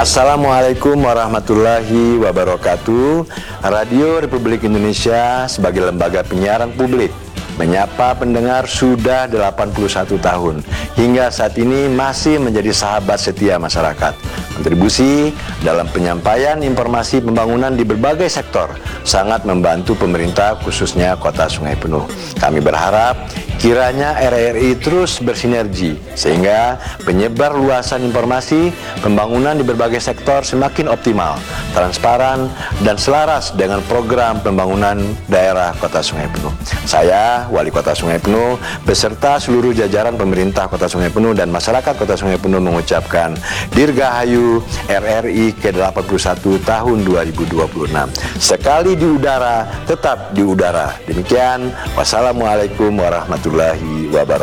Assalamualaikum warahmatullahi wabarakatuh. Radio Republik Indonesia sebagai lembaga penyiaran publik menyapa pendengar sudah 81 tahun. Hingga saat ini masih menjadi sahabat setia masyarakat. Kontribusi dalam penyampaian informasi pembangunan di berbagai sektor sangat membantu pemerintah, khususnya Kota Sungai Penuh. Kami berharap kiranya RRI terus bersinergi sehingga penyebar luasan informasi pembangunan di berbagai sektor semakin optimal, transparan, dan selaras dengan program pembangunan daerah Kota Sungai Penuh. Saya, Wali Kota Sungai Penuh, beserta seluruh jajaran pemerintah Kota Sungai Penuh dan masyarakat Kota Sungai Penuh mengucapkan Dirgahayu RRI ke-81 tahun 2026. Sekali di udara, tetap di udara. Demikian, wassalamualaikum warahmatullahi wabarakatuh.